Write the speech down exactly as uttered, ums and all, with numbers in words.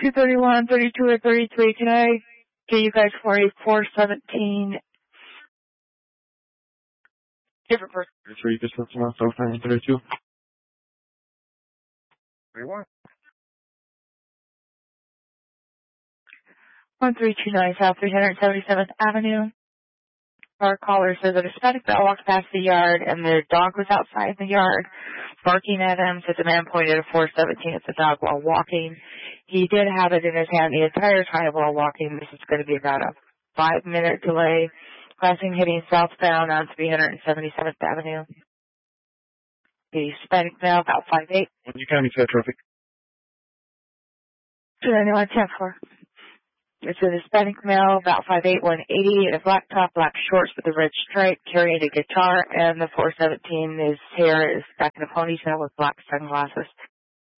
two thirty-one, thirty-two, or thirty-three. Can I get you guys for a four seventeen? Different person. thirty-three, just listen to myself, thirty-two. thirty-one. one three two nine South three hundred seventy-seventh Avenue. Our caller says that a Hispanic male walked past the yard and the dog was outside the yard barking at him. Said the man pointed at four seventeen at the dog while walking. He did have it in his hand the entire time while walking. This is going to be about a five minute delay. Crossing heading southbound on three hundred seventy-seventh Avenue. The Hispanic male about five eight. When you kind of said traffic. two ninety-one ten four. It's a Hispanic male, about five eight, one eighty, in a black top, black shorts with a red stripe, carrying a guitar, and the four seventeen, his hair is back in a ponytail with black sunglasses.